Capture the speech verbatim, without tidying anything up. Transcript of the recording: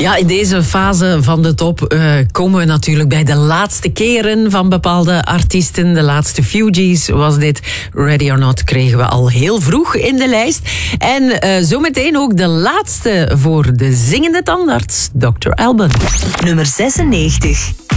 Ja, in deze fase van de top uh, komen we natuurlijk bij de laatste keren van bepaalde artiesten. De laatste Fugees was dit. Ready or Not kregen we al heel vroeg in de lijst. En uh, zometeen ook de laatste voor de zingende tandarts, dokter Alban. Nummer zesennegentig.